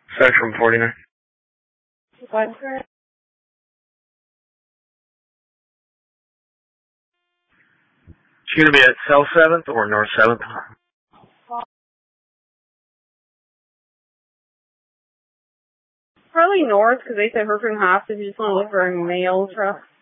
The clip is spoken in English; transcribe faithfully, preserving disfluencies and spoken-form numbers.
Spectrum forty-nine. What? She's going to be at South seventh or North seventh? Probably north, because they said her from hostage. You just want to look for a mail truck.